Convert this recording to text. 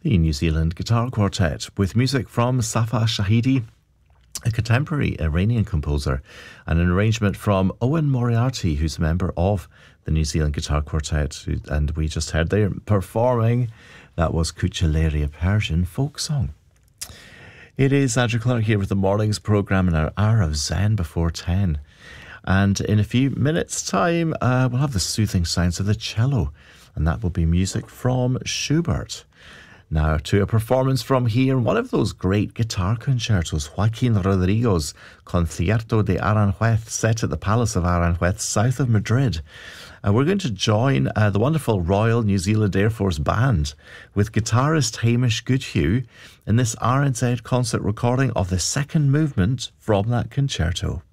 The New Zealand Guitar Quartet with music from Safa Shahidi, a contemporary Iranian composer, and an arrangement from Owen Moriarty, who's a member of the New Zealand Guitar Quartet. And we just heard there performing, that was Kucheleria, a Persian folk song. It is Andrew Clark here with the morning's programme in our hour of Zen before 10. And in a few minutes' time, we'll have the soothing sounds of the cello, and that will be music from Schubert. Now to a performance from here, one of those great guitar concertos, Joaquin Rodrigo's Concierto de Aranjuez, set at the Palace of Aranjuez, south of Madrid. We're going to join the wonderful Royal New Zealand Air Force Band with guitarist Hamish Goodhue in this RNZ concert recording of the second movement from that concerto.